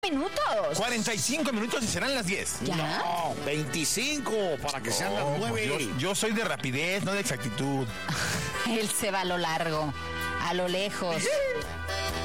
minutos. 45 minutos y serán las 10. ¿Ya? No, 25 para que sean las 9. Yo soy de rapidez, no de exactitud. Él se va a lo largo, a lo lejos.